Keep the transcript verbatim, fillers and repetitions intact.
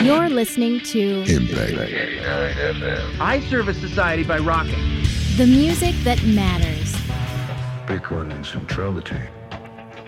You're listening to Impact. I serve a society by rocking the music that matters. Big one in centrality.